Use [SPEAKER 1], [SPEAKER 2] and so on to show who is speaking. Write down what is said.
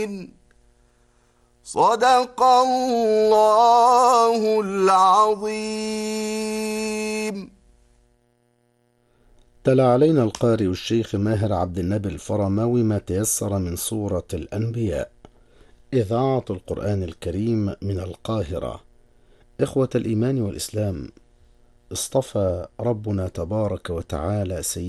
[SPEAKER 1] صدق الله العظيم.
[SPEAKER 2] تلا علينا القارئ الشيخ ماهر عبد النبي الفرماوي ما تيسر من سورة الأنبياء، إذاعة القرآن الكريم من القاهرة. إخوة الإيمان والإسلام، اصطفى ربنا تبارك وتعالى